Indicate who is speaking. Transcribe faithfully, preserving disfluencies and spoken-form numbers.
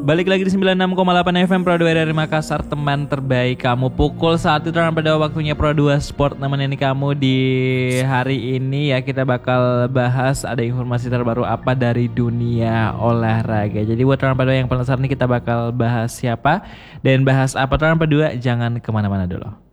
Speaker 1: Balik lagi di sembilan puluh enam koma delapan F M Pro dua dari Makassar, teman terbaik kamu. Pukul satu dan pada waktunya Pro dua Sport nemenin kamu di hari ini ya. Kita bakal bahas ada informasi terbaru apa dari dunia olahraga. Jadi buat teman pada yang penasaran nih, kita bakal bahas siapa dan bahas apa teman pada, jangan kemana-mana dulu.